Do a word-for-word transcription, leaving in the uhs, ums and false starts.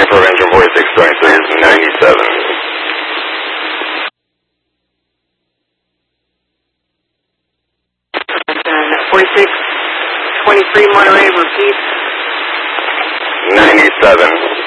for engine forty-six twenty-three is ninety-seven. forty-six twenty-three Monterey, repeat. ninety-seven.